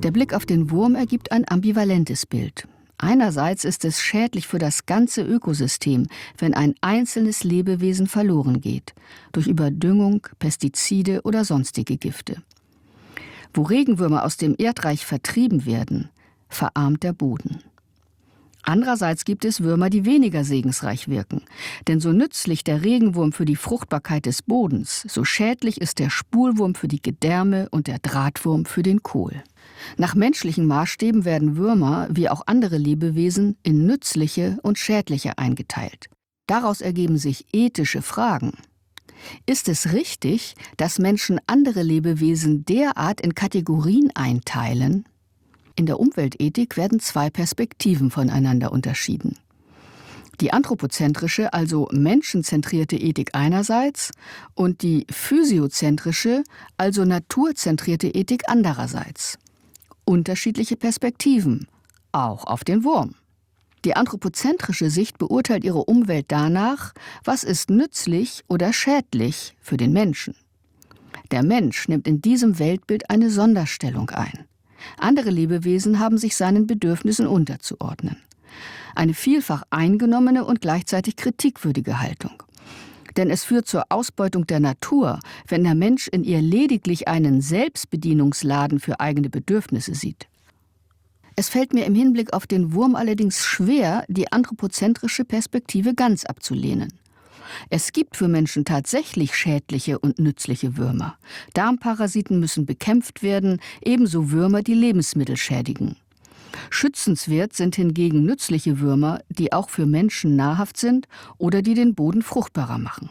Der Blick auf den Wurm ergibt ein ambivalentes Bild. Einerseits ist es schädlich für das ganze Ökosystem, wenn ein einzelnes Lebewesen verloren geht, durch Überdüngung, Pestizide oder sonstige Gifte. Wo Regenwürmer aus dem Erdreich vertrieben werden, verarmt der Boden. Andererseits gibt es Würmer, die weniger segensreich wirken. Denn so nützlich der Regenwurm für die Fruchtbarkeit des Bodens, so schädlich ist der Spulwurm für die Gedärme und der Drahtwurm für den Kohl. Nach menschlichen Maßstäben werden Würmer, wie auch andere Lebewesen, in nützliche und schädliche eingeteilt. Daraus ergeben sich ethische Fragen. Ist es richtig, dass Menschen andere Lebewesen derart in Kategorien einteilen? In der Umweltethik werden zwei Perspektiven voneinander unterschieden. Die anthropozentrische, also menschenzentrierte Ethik einerseits und die physiozentrische, also naturzentrierte Ethik andererseits. Unterschiedliche Perspektiven, auch auf den Wurm. Die anthropozentrische Sicht beurteilt ihre Umwelt danach, was ist nützlich oder schädlich für den Menschen. Der Mensch nimmt in diesem Weltbild eine Sonderstellung ein. Andere Lebewesen haben sich seinen Bedürfnissen unterzuordnen. Eine vielfach eingenommene und gleichzeitig kritikwürdige Haltung. Denn es führt zur Ausbeutung der Natur, wenn der Mensch in ihr lediglich einen Selbstbedienungsladen für eigene Bedürfnisse sieht. Es fällt mir im Hinblick auf den Wurm allerdings schwer, die anthropozentrische Perspektive ganz abzulehnen. Es gibt für Menschen tatsächlich schädliche und nützliche Würmer. Darmparasiten müssen bekämpft werden, ebenso Würmer, die Lebensmittel schädigen. Schützenswert sind hingegen nützliche Würmer, die auch für Menschen nahrhaft sind oder die den Boden fruchtbarer machen.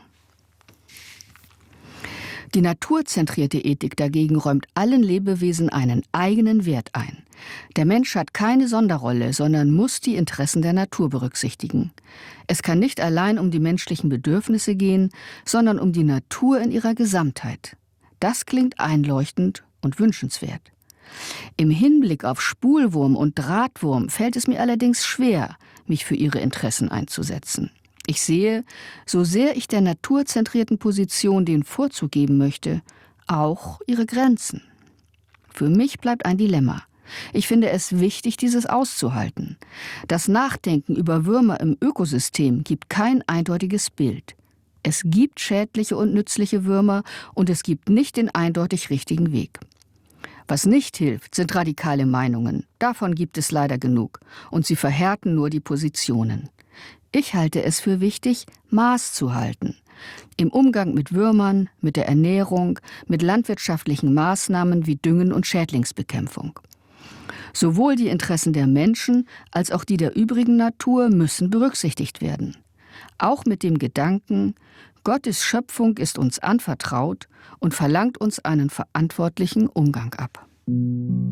Die naturzentrierte Ethik dagegen räumt allen Lebewesen einen eigenen Wert ein. Der Mensch hat keine Sonderrolle, sondern muss die Interessen der Natur berücksichtigen. Es kann nicht allein um die menschlichen Bedürfnisse gehen, sondern um die Natur in ihrer Gesamtheit. Das klingt einleuchtend und wünschenswert. Im Hinblick auf Spulwurm und Drahtwurm fällt es mir allerdings schwer, mich für ihre Interessen einzusetzen. Ich sehe, so sehr ich der naturzentrierten Position den Vorzug geben möchte, auch ihre Grenzen. Für mich bleibt ein Dilemma. Ich finde es wichtig, dieses auszuhalten. Das Nachdenken über Würmer im Ökosystem gibt kein eindeutiges Bild. Es gibt schädliche und nützliche Würmer und es gibt nicht den eindeutig richtigen Weg. Was nicht hilft, sind radikale Meinungen. Davon gibt es leider genug. Und sie verhärten nur die Positionen. Ich halte es für wichtig, Maß zu halten. Im Umgang mit Würmern, mit der Ernährung, mit landwirtschaftlichen Maßnahmen wie Düngen und Schädlingsbekämpfung. Sowohl die Interessen der Menschen als auch die der übrigen Natur müssen berücksichtigt werden. Auch mit dem Gedanken, Gottes Schöpfung ist uns anvertraut und verlangt uns einen verantwortlichen Umgang ab.